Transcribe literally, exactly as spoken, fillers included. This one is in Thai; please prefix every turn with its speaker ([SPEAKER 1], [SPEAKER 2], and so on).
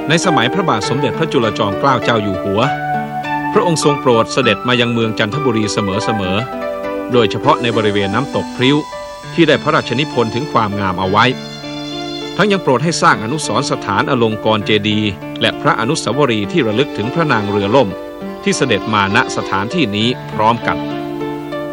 [SPEAKER 1] ในสมัยพระบาทสมเด็จพระจุลจอมเกล้าเจ้าอยู่หัวพระองค์ทรงโปรดเสด็จมายังเมืองจันทบุรีเสมอๆโดยเฉพาะในบริเวณน้ำตกพริ้วที่ได้พระราชนิพนธ์ถึงความงามเอาไว้ทั้งยังโปรดให้สร้างอนุสรณ์สถานอลงกรณ์เจดีย์และพระอนุสาวรีย์ที่ระลึกถึงพระนางเรือล่มที่เสด็จมาณสถานที่นี้พร้อมกัน